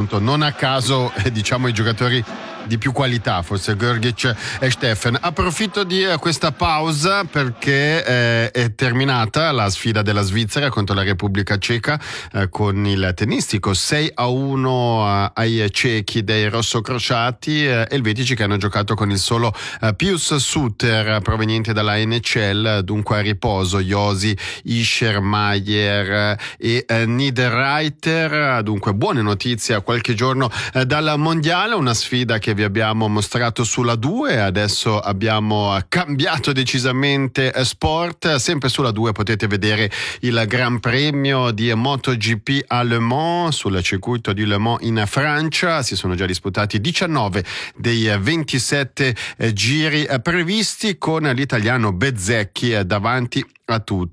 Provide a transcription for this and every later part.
appunto non a caso diciamo i giocatori di più qualità, forse Grgić e Steffen. Approfitto di questa pausa perché è terminata la sfida della Svizzera contro la Repubblica Ceca con il tennistico 6-1 ai cechi dei rossocrociati, elvetici che hanno giocato con il solo Pius Suter proveniente dalla NHL, dunque a riposo Josi, Ischermaier e Niederreiter. Dunque buone notizie a qualche giorno dal mondiale, una sfida che vi abbiamo mostrato sulla 2, adesso abbiamo cambiato decisamente sport. Sempre sulla 2 potete vedere il Gran Premio di MotoGP a Le Mans, sul circuito di Le Mans in Francia. Si sono già disputati 19 dei 27 giri previsti, con l'italiano Bezzecchi davanti a tutti.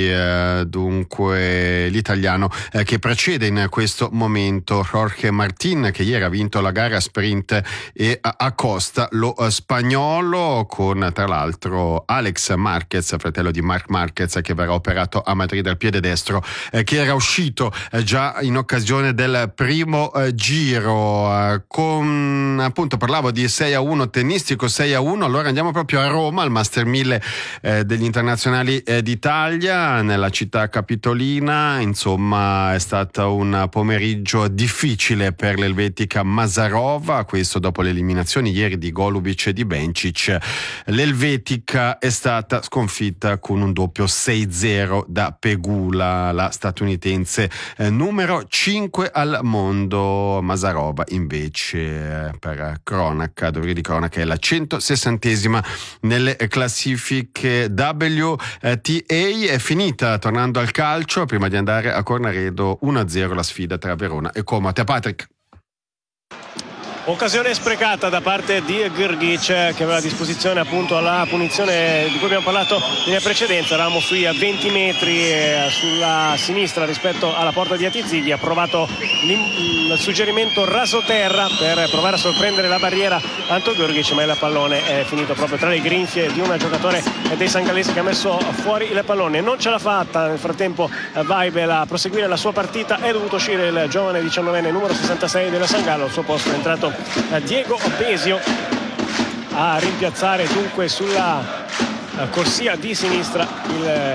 Dunque l'italiano che precede in questo momento Jorge Martín, che ieri ha vinto la gara sprint, e Acosta, lo spagnolo, con tra l'altro Alex Marquez, fratello di Marc Marquez, che verrà operato a Madrid al piede destro, che era uscito già in occasione del primo giro. Con appunto parlavo di 6-1 tennistico, 6-1, allora andiamo proprio a Roma al Master 1000 degli internazionali d'Italia, nella città capitolina. Insomma, è stato un pomeriggio difficile per l'elvetica Mazarova, questo dopo le eliminazioni ieri di Golubic e di Bencic. L'elvetica è stata sconfitta con un doppio 6-0 da Pegula, la statunitense numero 5 al mondo. Mazarova invece, per cronaca, dovrei di cronaca, è la 160esima nelle classifiche WTA. È finita, tornando al calcio, prima di andare a Cornaredo, 1-0 la sfida tra Verona e Como. A te, Patrick. Occasione sprecata da parte di Grgić, che aveva a disposizione appunto la punizione di cui abbiamo parlato in precedenza. Eravamo sui 20 metri sulla sinistra rispetto alla porta di Atizighi. Ha provato il suggerimento rasoterra per provare a sorprendere la barriera Anto Grgić, ma il pallone è finito proprio tra le grinfie di un giocatore dei sangalesi che ha messo fuori il pallone. Non ce l'ha fatta nel frattempo Weibel a proseguire la sua partita. È dovuto uscire il giovane 19enne numero 66 della Sangallo. Al suo posto è entrato Diego Besio a rimpiazzare dunque sulla corsia di sinistra il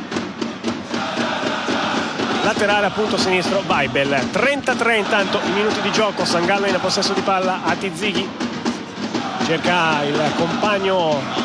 laterale appunto sinistro Weibel. 33 intanto i minuti di gioco, Sangallo in possesso di palla. Atizighi cerca il compagno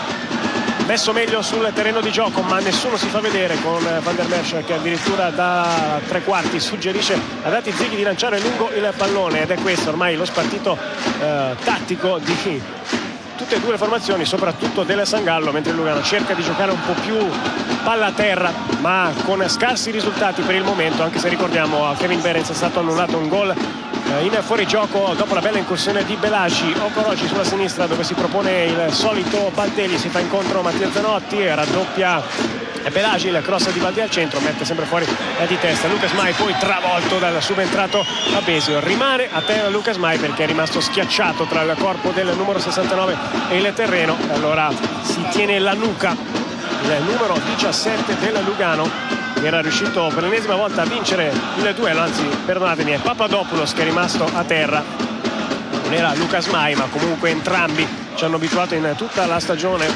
messo meglio sul terreno di gioco, ma nessuno si fa vedere, con Van der Merch che addirittura da tre quarti suggerisce ad Atizighi di lanciare lungo il pallone, ed è questo ormai lo spartito tattico di tutte e due le formazioni, soprattutto della Sangallo, mentre Lugano cerca di giocare un po' più palla a terra, ma con scarsi risultati per il momento, anche se ricordiamo a Kevin Behrens è stato annullato un gol in fuorigioco dopo la bella incursione di Belagi. Okoroji sulla sinistra, dove si propone il solito Baldelli, si fa incontro Mattia Zanotti, raddoppia Belagi, il cross di Baldi al centro, mette sempre fuori di testa Lucas Mai, poi travolto dal subentrato Besio. Rimane a terra Lucas Mai perché è rimasto schiacciato tra il corpo del numero 69 e il terreno, allora si tiene la nuca il numero 17 del Lugano, che era riuscito per l'ennesima volta a vincere il duello, anzi perdonatemi, è Papadopoulos che è rimasto a terra, non era Lucas Mai, ma comunque entrambi ci hanno abituato in tutta la stagione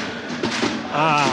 a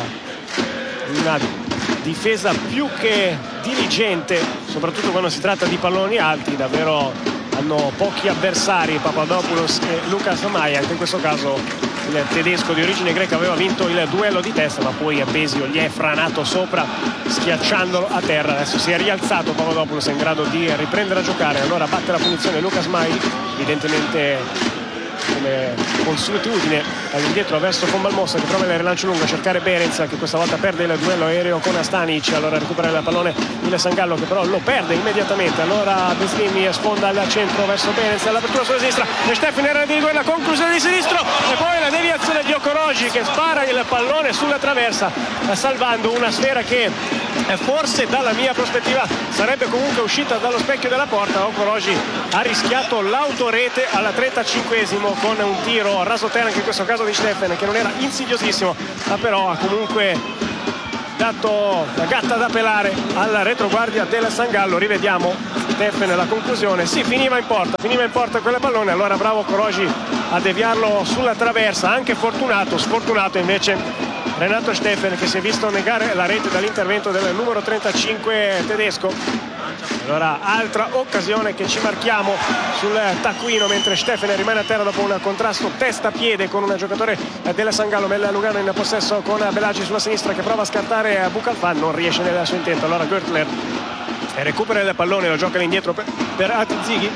una difesa più che diligente, soprattutto quando si tratta di palloni alti. Davvero hanno pochi avversari Papadopoulos e Lucas Mai. Anche in questo caso il tedesco di origine greca aveva vinto il duello di testa, ma poi Besio gli è franato sopra schiacciandolo a terra. Adesso si è rialzato Papadopoulos, è in grado di riprendere a giocare, allora batte la punizione Lucas Mai, evidentemente come consuetudine all'indietro verso Fonbalmossa, che prova il rilancio lungo a cercare Behrens, che questa volta perde il duello aereo con Stanic, allora recupera il pallone il Sangallo, che però lo perde immediatamente, allora Beslimi sfonda al centro verso Behrens, l'apertura sulla sinistra e Steffen era di duello, conclusione di sinistro e poi la deviazione di Okoroji che spara il pallone sulla traversa, salvando una sfera che forse dalla mia prospettiva sarebbe comunque uscita dallo specchio della porta. Okoroji ha rischiato l'autorete al 35esimo con un tiro rasoterra, anche in questo caso di Steffen, che non era insidiosissimo, ma però ha comunque dato la gatta da pelare alla retroguardia del San Gallo. Rivediamo Steffen la conclusione. Sì, finiva in porta quel pallone, allora bravo Okoroji a deviarlo sulla traversa, anche sfortunato invece Renato Steffen, che si è visto negare la rete dall'intervento del numero 35 tedesco. Allora altra occasione che ci marchiamo sul taccuino, mentre Steffen rimane a terra dopo un contrasto testa-piede con un giocatore della San Gallo. Mella Lugano in possesso con Belagi sulla sinistra, che prova a scartare Bucalfan, non riesce nel suo intento. Allora Görtler recupera il pallone, lo gioca all'indietro per Atizighi.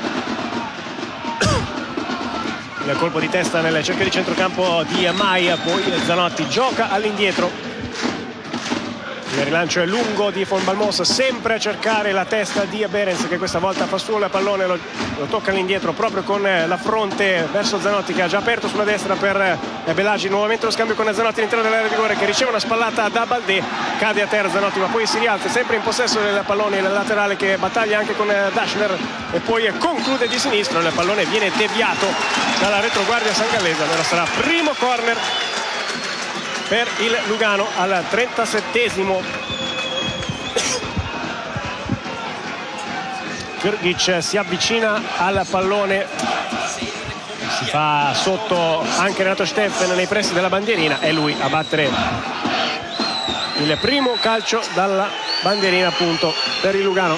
Il colpo di testa nel cerchio di centrocampo di Mai, poi Zanotti gioca all'indietro. Il rilancio è lungo di Von Balmos, sempre a cercare la testa di Behrens, che questa volta fa su il pallone, lo tocca all'indietro proprio con la fronte verso Zanotti, che ha già aperto sulla destra per Belagi. Nuovamente lo scambio con Zanotti all'interno dell'area di rigore, che riceve una spallata da Baldé, cade a terra Zanotti, ma poi si rialza, sempre in possesso del pallone. Il laterale che battaglia anche con Dashner e poi conclude di sinistro. Il pallone viene deviato dalla retroguardia sangallese. Allora sarà primo corner per il Lugano al 37esimo. Grgic si avvicina al pallone, si fa sotto anche Renato Steffen nei pressi della bandierina, è lui a battere il primo calcio dalla bandierina appunto per il Lugano.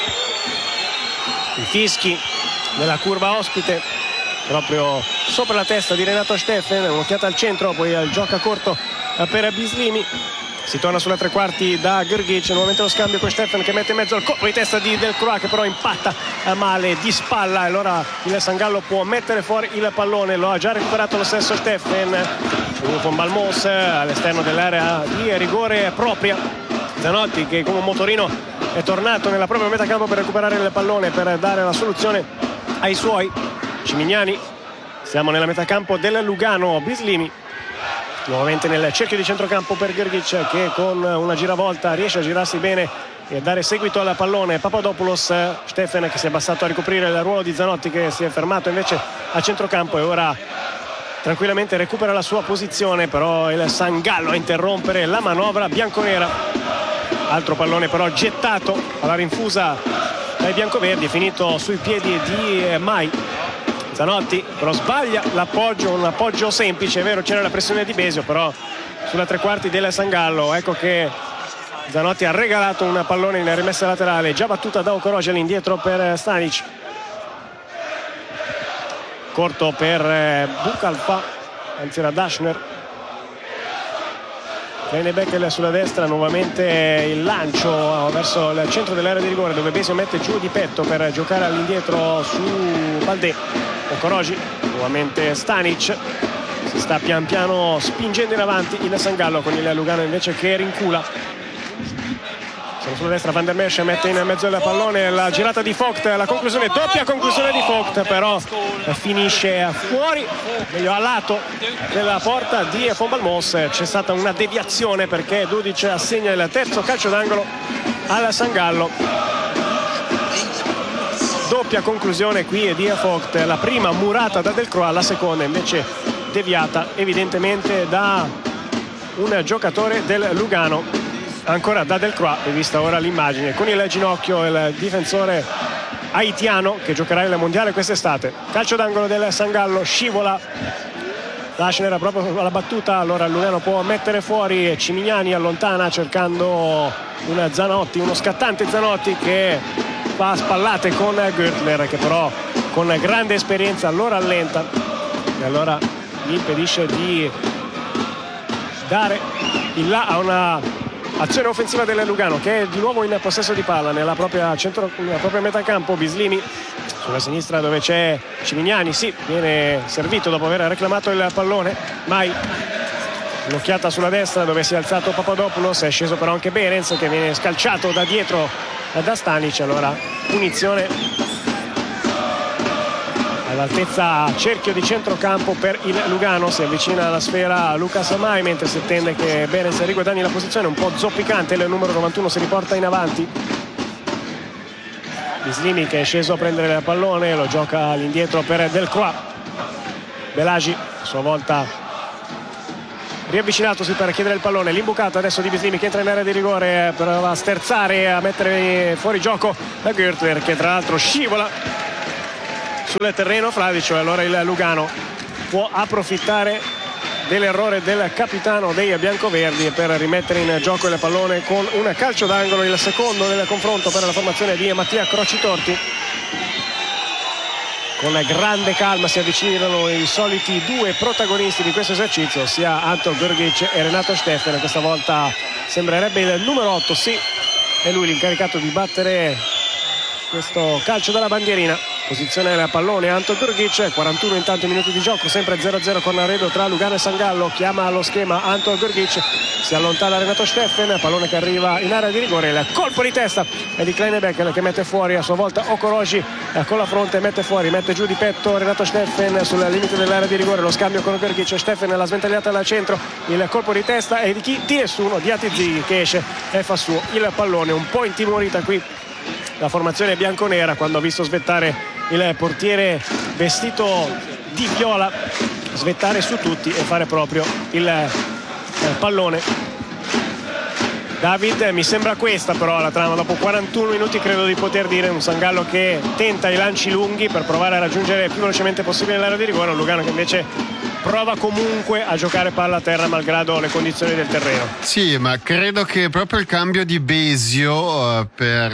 I fischi della curva ospite proprio sopra la testa di Renato Steffen, un'occhiata al centro, poi il gioca corto per Bislimi. Si torna sulla tre quarti da Grgic, nuovamente lo scambio con Steffen, che mette in mezzo al colpo di testa di Delcroix, che però impatta male di spalla. Allora il San Gallo può mettere fuori il pallone, lo ha già recuperato lo stesso Steffen. Von Balmos all'esterno dell'area di rigore propria. Zanotti, che come un motorino è tornato nella propria metacampo per recuperare il pallone, per dare la soluzione ai suoi. Cimignani, siamo nella metacampo del Lugano. Bislimi nuovamente nel cerchio di centrocampo per Grgic, che con una giravolta riesce a girarsi bene e dare seguito al pallone. Papadopoulos, Steffen che si è abbassato a ricoprire il ruolo di Zanotti, che si è fermato invece a centrocampo e ora tranquillamente recupera la sua posizione, però il San Gallo a interrompere la manovra bianconera. Altro pallone però gettato alla rinfusa dai biancoverdi, è finito sui piedi di Mai. Zanotti però sbaglia l'appoggio, un appoggio semplice, è vero, c'era la pressione di Besio, però sulla tre quarti del San Gallo ecco che Zanotti ha regalato un pallone in rimessa laterale, già battuta da Okoroji all'indietro per Stanic. Corto per Bucalfa, anzi era Dashner. Beckel sulla destra, nuovamente il lancio verso il centro dell'area di rigore, dove Besio mette giù di petto per giocare all'indietro su Baldé. Okoroji, nuovamente Stanic, si sta pian piano spingendo in avanti il San Gallo, con il Lugano invece che rincula. Sono sulla destra, Van der Mesch mette in mezzo il pallone, la girata di Vogt, la conclusione, doppia conclusione di Vogt, però finisce fuori, meglio a lato della porta di Von Balmos. C'è stata una deviazione perché Dudic assegna il terzo calcio d'angolo al San Gallo. Doppia conclusione qui di Vogt, la prima murata da Delcroix, la seconda invece deviata evidentemente da un giocatore del Lugano, ancora da Delcroix, e vista ora l'immagine con il ginocchio il difensore haitiano che giocherà il mondiale quest'estate. Calcio d'angolo del San Gallo, scivola Dashner proprio alla battuta, allora il Lugano può mettere fuori. Cimignani allontana cercando un Zanotti, uno scattante Zanotti che fa spallate con Görtler, che però con grande esperienza lo rallenta e allora gli impedisce di dare il là a una azione offensiva del Lugano, che è di nuovo in possesso di palla nella propria metacampo. Bislimi sulla sinistra dove c'è Cimignani, sì, viene servito dopo aver reclamato il pallone. Mai un'occhiata sulla destra dove si è alzato Papadopoulos, è sceso però anche Behrens, che viene scalciato da dietro da Stanic. Allora punizione all'altezza cerchio di centrocampo per il Lugano. Si avvicina alla sfera Lucas Mai, mentre si attende che Behrens riguadagni la posizione, un po' zoppicante il numero 91, si riporta in avanti. Bislimi che è sceso a prendere il pallone, lo gioca all'indietro per Delcroix. Belagi a sua volta riavvicinatosi per chiedere il pallone. L'imbucato adesso di Bislimi che entra in area di rigore, prova a sterzare, a mettere fuori gioco da Gürtler, che tra l'altro scivola sul terreno fradicio. E allora il Lugano può approfittare dell'errore del capitano dei biancoverdi per rimettere in gioco il pallone con un calcio d'angolo, il secondo del confronto per la formazione di Mattia Crocitorti. Con grande calma si avvicinano i soliti due protagonisti di questo esercizio, sia Anton Grgic e Renato Steffen. Questa volta sembrerebbe il numero 8, sì, è lui l'incaricato di battere questo calcio dalla bandierina. Posizione del pallone Anton Grgic, 41 intanto minuti di gioco, sempre 0-0 con arredo tra Lugano e Sangallo. Chiama allo schema Anton Grgic, si allontana Renato Steffen, pallone che arriva in area di rigore, il colpo di testa è di Kleinebeck che mette fuori a sua volta Okoroji con la fronte, mette fuori, mette giù di petto Renato Steffen sul limite dell'area di rigore. Lo scambio con Grgic, Steffen la sventagliata dal centro, il colpo di testa è di chi? Di nessuno, di Atizighi, che esce e fa suo il pallone. Un po' intimorita qui la formazione bianconera quando ha visto svettare il portiere vestito di viola, svettare su tutti e fare proprio il pallone. David, mi sembra questa però la trama, dopo 41 minuti credo di poter dire. Un Sangallo che tenta i lanci lunghi per provare a raggiungere il più velocemente possibile l'area di rigore, un Lugano che invece prova comunque a giocare palla a terra malgrado le condizioni del terreno. Sì, ma credo che proprio il cambio di Besio per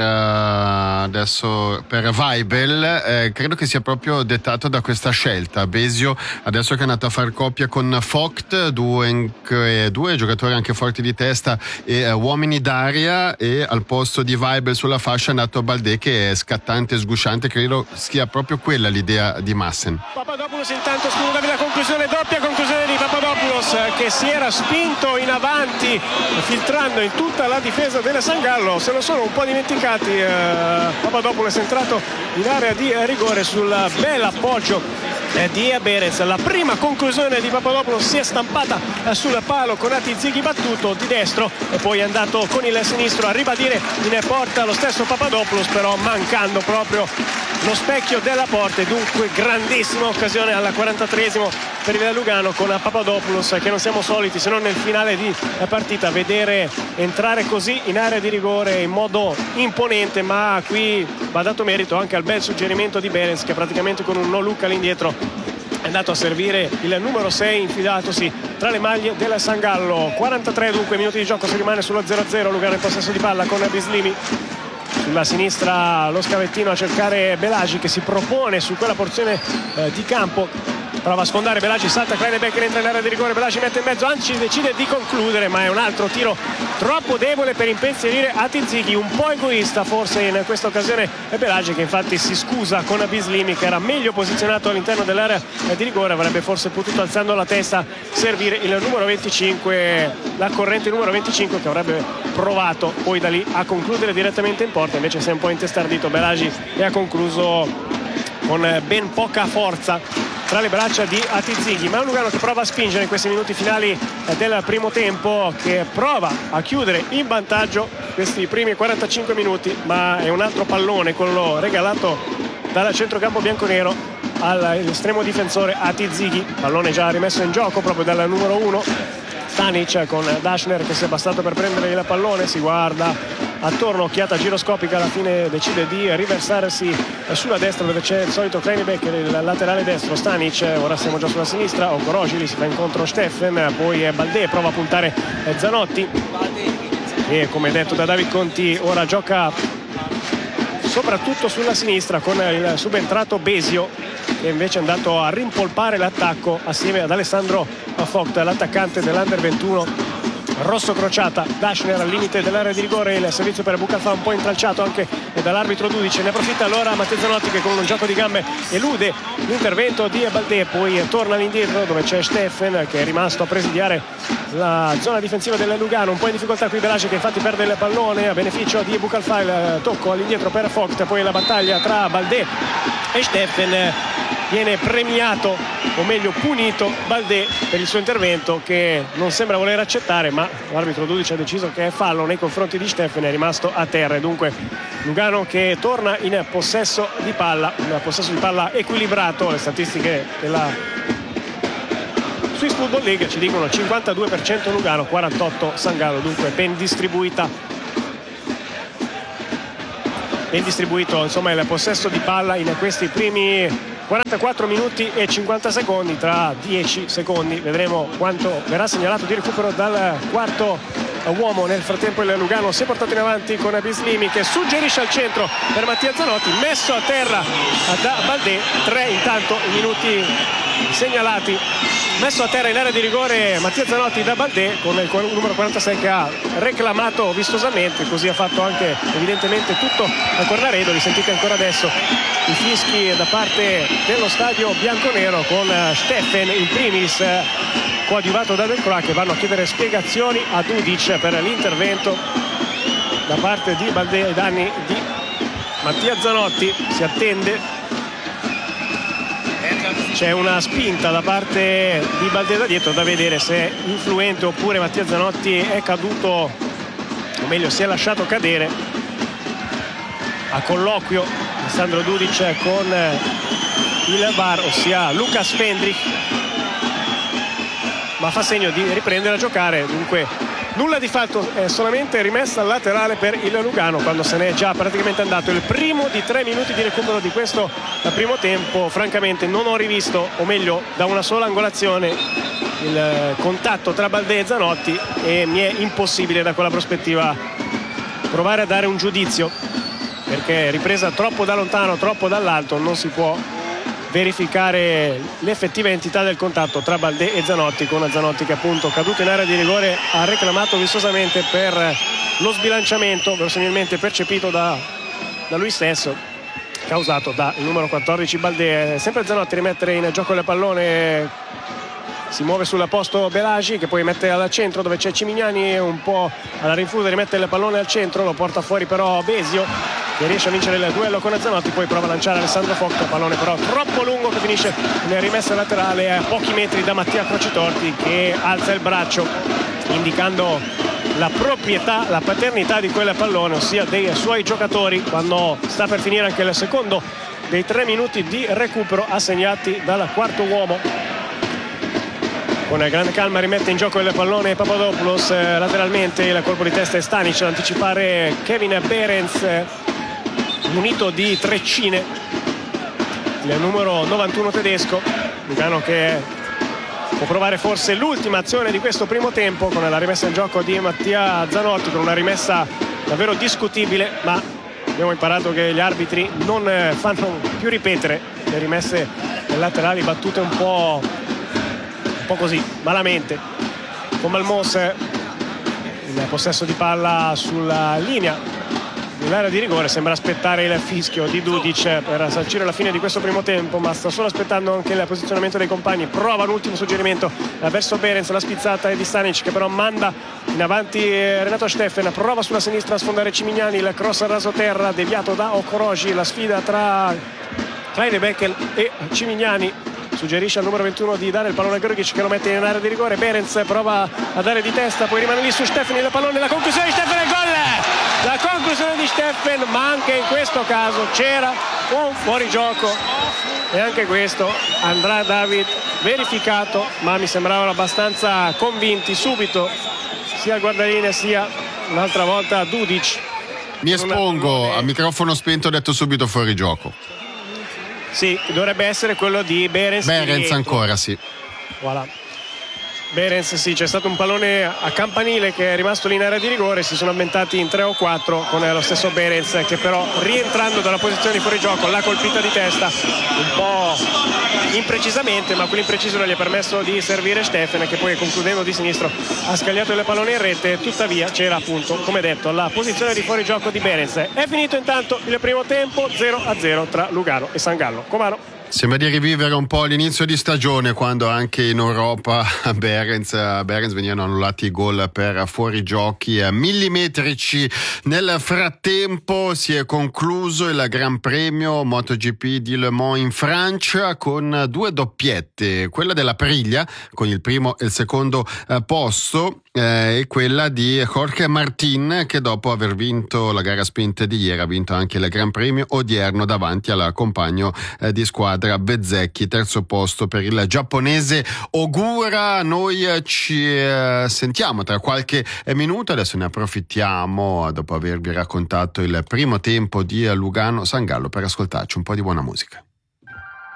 Weibel credo che sia proprio dettato da questa scelta. Besio adesso che è andato a far coppia con Vogt, due giocatori anche forti di testa e uomini d'aria, e al posto di Weibel sulla fascia è andato Baldé, che è scattante e sgusciante. Credo sia proprio quella l'idea di Maassen. Papadopoulos intanto scusa la conclusione, doppia conclusione di Papadopoulos, che si era spinto in avanti filtrando in tutta la difesa del Sangallo. Se lo sono un po' dimenticati. Papadopoulos è entrato in area di rigore sul bel appoggio di Berez. La prima conclusione di Papadopoulos si è stampata sul palo con Atizighi battuto di destro e poi è andato con il sinistro a ribadire in porta lo stesso Papadopoulos, però mancando proprio lo specchio della porta. E dunque grandissima occasione al 43esimo per il Lugano, con Papadopoulos che non siamo soliti, se non nel finale di partita, vedere entrare così in area di rigore in modo imponente. Ma qui va dato merito anche al bel suggerimento di Berens, che praticamente con un no look all'indietro è andato a servire il numero 6 infilatosi tra le maglie del Sangallo. 43 dunque minuti di gioco, si rimane sullo 0-0. Lugano in possesso di palla con Bislimi. Sulla sinistra lo scavettino a cercare Belagi, che si propone su quella porzione di campo, prova a sfondare Belagi, salta Kleinebeck, entra in area di rigore, Belagi mette in mezzo, Anci decide di concludere, ma è un altro tiro troppo debole per impensierire Atizighi, un po' egoista forse in questa occasione Belagi, che infatti si scusa con Bislimi, che era meglio posizionato all'interno dell'area di rigore, avrebbe forse potuto, alzando la testa, servire il numero 25, la corrente numero 25, che avrebbe provato poi da lì a concludere direttamente in porta. Invece si è un po' intestardito Belagi e ha concluso con ben poca forza tra le braccia di Atizighi. Ma è un Lugano che prova a spingere in questi minuti finali del primo tempo, che prova a chiudere in vantaggio questi primi 45 minuti, ma è un altro pallone, quello regalato dal centrocampo bianconero all'estremo difensore Atizighi, pallone già rimesso in gioco proprio dal numero 1 Stanic, con Daschner che si è bastato per prendere il pallone, si guarda attorno, occhiata giroscopica, alla fine decide di riversarsi sulla destra dove c'è il solito Kleinebeck, il laterale destro. Stanic, ora siamo già sulla sinistra, Okoroji, lì si fa incontro Steffen, poi Baldé, prova a puntare Zanotti, e come detto da David Conti ora gioca soprattutto sulla sinistra con il subentrato Besio, che invece è andato a rimpolpare l'attacco assieme ad Alessandro Vogt, l'attaccante dell'Under 21 rosso crociata. Daschner al limite dell'area di rigore, il servizio per Bucalfa un po' intralciato anche dall'arbitro Dudic, ne approfitta allora Matteo Zanotti, che con un gioco di gambe elude l'intervento di Baldé, poi torna all'indietro dove c'è Steffen, che è rimasto a presidiare la zona difensiva del Lugano. Un po' in difficoltà qui Belagi, che infatti perde il pallone a beneficio di Bucalfa, il tocco all'indietro per Vogt, poi la battaglia tra Baldé e Steffen. Viene premiato, o meglio punito, Baldé per il suo intervento, che non sembra voler accettare, ma l'arbitro Dudic ha deciso che è fallo nei confronti di Steffen, è rimasto a terra. E dunque Lugano che torna in possesso di palla, un possesso di palla equilibrato. Le statistiche della Swiss Football League ci dicono 52% Lugano, 48% San Gallo, dunque ben distribuito insomma il possesso di palla in questi primi 44 minuti e 50 secondi. Tra 10 secondi vedremo quanto verrà segnalato di recupero dal quarto uomo. Nel frattempo il Lugano si è portato in avanti con Bislimi che suggerisce al centro per Mattia Zanotti, messo a terra da Baldé. 3 intanto i minuti segnalati. Messo a terra in area di rigore Mattia Zanotti da Baldé, con il numero 46 che ha reclamato vistosamente, così ha fatto anche evidentemente tutto al Cornaredo. Li sentite ancora adesso i fischi da parte dello stadio bianconero, con Steffen in primis coadiuvato da Del Croix, che vanno a chiedere spiegazioni a Dudic per l'intervento da parte di Baldé ai danni di Mattia Zanotti. Si attende, c'è una spinta da parte di Baldé da dietro, da vedere se è influente oppure Mattia Zanotti è caduto, o meglio si è lasciato cadere. A colloquio Alessandro Dudic con il VAR, ossia Lukas Fendrich, ma fa segno di riprendere a giocare. Dunque nulla di fatto, è solamente rimessa laterale per il Lugano quando se n'è già praticamente andato. Il primo di 3 minuti di recupero di questo primo tempo. Francamente non ho rivisto, o meglio da una sola angolazione, il contatto tra Baldé e Zanotti, e mi è impossibile da quella prospettiva provare a dare un giudizio, perché ripresa troppo da lontano, troppo dall'alto, non si può verificare l'effettiva entità del contatto tra Baldé e Zanotti, con Zanotti che appunto caduto in area di rigore ha reclamato vistosamente per lo sbilanciamento verosimilmente percepito da lui stesso, causato dal numero 14 Baldé. Sempre Zanotti a rimettere in gioco il pallone, si muove sul posto Belagi, che poi mette al centro dove c'è Cimignani, un po' alla rinfusa rimette il pallone al centro, lo porta fuori però Besio, che riesce a vincere il duello con Zanotti. Poi prova a lanciare Alessandro Focca, pallone però troppo lungo che finisce in rimessa laterale a pochi metri da Mattia Crocitorti, che alza il braccio indicando la proprietà, la paternità di quel pallone, ossia dei suoi giocatori, quando sta per finire anche il secondo dei 3 minuti di recupero assegnati dal quarto uomo. Con grande calma rimette in gioco il pallone Papadopoulos, lateralmente il colpo di testa è Stanic ad anticipare Kevin Behrens, munito di treccine, il numero 91 tedesco. Lugano che può provare forse l'ultima azione di questo primo tempo con la rimessa in gioco di Mattia Zanotti, con una rimessa davvero discutibile, ma abbiamo imparato che gli arbitri non fanno più ripetere le rimesse laterali battute un po' così malamente. Con Malmos il possesso di palla sulla linea dell'area di rigore, sembra aspettare il fischio di Dudic per sancire la fine di questo primo tempo, ma sta solo aspettando anche il posizionamento dei compagni. Prova un ultimo suggerimento verso Behrens, la spizzata è di Stanic che però manda in avanti Renato Steffen, prova sulla sinistra a sfondare Cimignani, il cross a rasoterra deviato da Okoroji. La sfida tra Kleine Beckel e Cimignani, suggerisce al numero 21 di dare il pallone a Grgic, che lo mette in area di rigore. Behrens prova a dare di testa, poi rimane lì su Steffen il pallone, la conclusione di Steffen, il gol! La conclusione di Steffen, ma anche in questo caso c'era un fuorigioco e anche questo andrà David verificato, ma mi sembravano abbastanza convinti subito sia il guardalinee sia un'altra volta Dudic. Mi espongo, a microfono spento ho detto subito fuorigioco. Sì, dovrebbe essere quello di Behrens. Behrens ancora, sì. Voilà. Behrens, sì, c'è stato un pallone a campanile che è rimasto lì in area di rigore, si sono ambientati in 3 o 4 con lo stesso Behrens che però rientrando dalla posizione di fuorigioco l'ha colpita di testa un po' imprecisamente, ma quell'impreciso non gli ha permesso di servire Steffen, che poi concludendo di sinistro ha scagliato il pallone in rete. Tuttavia c'era appunto, come detto, la posizione di fuorigioco di Behrens. È finito intanto il primo tempo, 0-0 tra Lugano e San Gallo. Comano. Sembra di rivivere un po' l'inizio di stagione, quando anche in Europa a Behrens venivano annullati i gol per fuorigiochi millimetrici. Nel frattempo si è concluso il Gran Premio MotoGP di Le Mans in Francia con 2 doppiette, quella della Aprilia con il primo e il secondo posto, è quella di Jorge Martín, che dopo aver vinto la gara sprint di ieri ha vinto anche il Gran Premio odierno davanti al compagno di squadra Bezzecchi. Terzo posto per il giapponese Ogura. Noi ci sentiamo tra qualche minuto, adesso ne approfittiamo dopo avervi raccontato il primo tempo di Lugano San Gallo per ascoltarci un po' di buona musica.